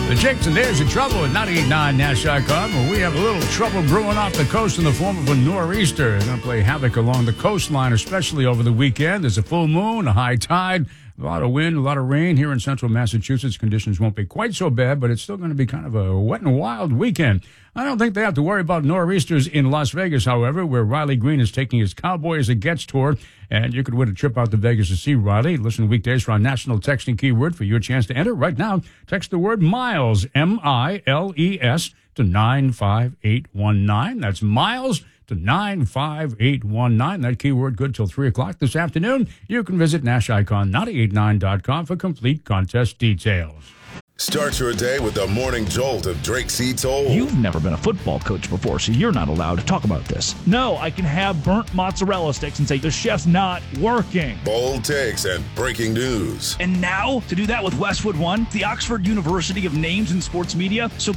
The Jakes and Dares of Trouble at 98.9 Nash.com, where we have a little trouble brewing off the coast in the form of a nor'easter. They're going to play havoc along the coastline, especially over the weekend. There's a full moon, a high tide, a lot of wind, a lot of rain here in central Massachusetts. Conditions won't be quite so bad, but it's still going to be kind of a wet and wild weekend. I don't think they have to worry about nor'easters in Las Vegas, however, where Riley Green is taking his Cowboy as it gets tour. And you could win a trip out to Vegas to see Riley. Listen to weekdays for our national texting keyword for your chance to enter. Right now, text the word MILES, M-I-L-E-S, to 95819. That's MILES to 95819. That keyword good till 3 o'clock this afternoon. You can visit NashIcon989.com for complete contest details. Start your day with the morning jolt of Drake C. Toll. You've never been a football coach before, so you're not allowed to talk about this. No, I can have burnt mozzarella sticks and say the chef's not working. Bold takes and breaking news. And now, to do that with Westwood One, the Oxford University of Names in Sports Media, so